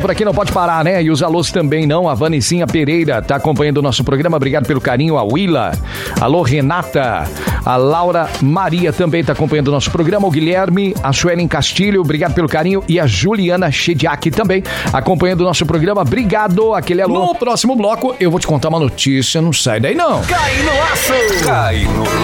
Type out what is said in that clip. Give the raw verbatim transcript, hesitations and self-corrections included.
por aqui não pode parar, né? E os alôs também não. A Vanessinha Pereira tá acompanhando o nosso programa. Obrigado pelo carinho. A Willa. Alô, Renata. A Laura Maria também tá acompanhando o nosso programa. O Guilherme. A Suelen Castilho. Obrigado pelo carinho. E a Juliana Chediak também acompanhando o nosso programa. Obrigado. Aquele alô. No próximo bloco eu vou te contar uma notícia. Não sai daí não. Cai no laço. Cai no